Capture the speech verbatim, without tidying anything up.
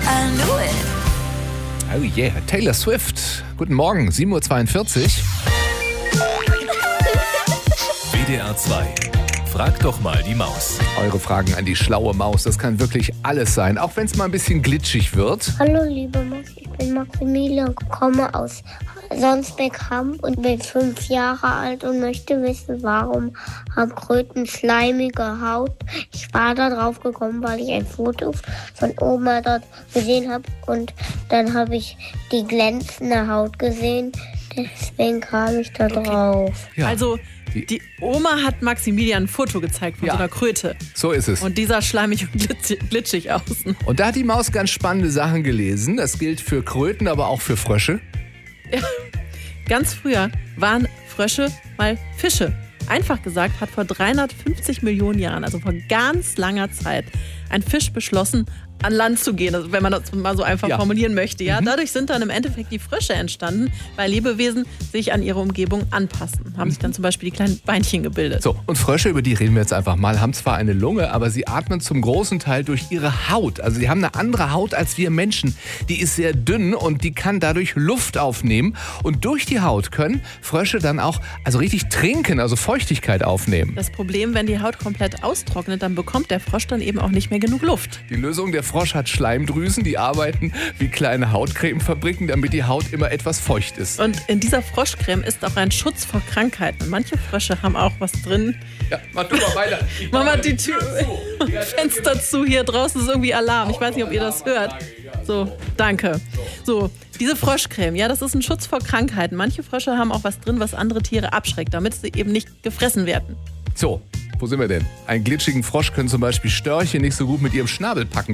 I knew it. Oh yeah, Taylor Swift. Guten Morgen, sieben Uhr zweiundvierzig. W D R zwei. Frag doch mal die Maus. Eure Fragen an die schlaue Maus, das kann wirklich alles sein, auch wenn es mal ein bisschen glitschig wird. Hallo liebe Maus, ich bin Maximilian, komme aus Sonsbeck-Hamm und bin fünf Jahre alt und möchte wissen, warum haben Kröten schleimige Haut. Ich war da drauf gekommen, weil ich ein Foto von Oma dort gesehen habe und dann habe ich die glänzende Haut gesehen, deswegen kam ich da drauf. Ja. Also die Oma hat Maximilian ein Foto gezeigt von Ja. so einer Kröte. So ist es. Und die sah schleimig und glitschig, glitschig aus. Und da hat die Maus ganz spannende Sachen gelesen. Das gilt für Kröten, aber auch für Frösche. Ganz früher waren Frösche mal Fische. Einfach gesagt hat vor dreihundertfünfzig Millionen Jahren, also vor ganz langer Zeit, ein Fisch beschlossen, an Land zu gehen, also wenn man das mal so einfach Ja. formulieren möchte. Ja? Mhm. Dadurch sind dann im Endeffekt die Frösche entstanden, weil Lebewesen sich an ihre Umgebung anpassen. Haben sich dann zum Beispiel die kleinen Beinchen gebildet. So, und Frösche, über die reden wir jetzt einfach mal, haben zwar eine Lunge, aber sie atmen zum großen Teil durch ihre Haut. Also sie haben eine andere Haut als wir Menschen. Die ist sehr dünn und die kann dadurch Luft aufnehmen. Und durch die Haut können Frösche dann auch also richtig trinken, also Feuchtigkeit aufnehmen. Das Problem, wenn die Haut komplett austrocknet, dann bekommt der Frosch dann eben auch nicht mehr genug Luft. Die Lösung, der Frosch hat Schleimdrüsen, die arbeiten wie kleine Hautcremefabriken, damit die Haut immer etwas feucht ist. Und in dieser Froschcreme ist auch ein Schutz vor Krankheiten. Manche Frösche haben auch was drin. Ja, mach du mal weiter. Ich Mach mach mal die Tür, Ja, Fenster zu, hier draußen ist irgendwie Alarm. Ich weiß nicht, ob ihr das hört. So, danke. So, diese Froschcreme, ja, das ist ein Schutz vor Krankheiten. Manche Frösche haben auch was drin, was andere Tiere abschreckt, damit sie eben nicht gefressen werden. So, wo sind wir denn? Einen glitschigen Frosch können zum Beispiel Störche nicht so gut mit ihrem Schnabel packen.